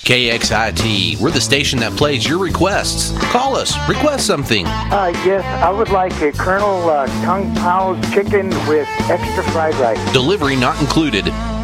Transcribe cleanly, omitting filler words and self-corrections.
KXIT, we're the station that plays your requests. Call us, request something. Yes, I would like a Colonel Kung Pao chicken with extra fried rice. Delivery not included.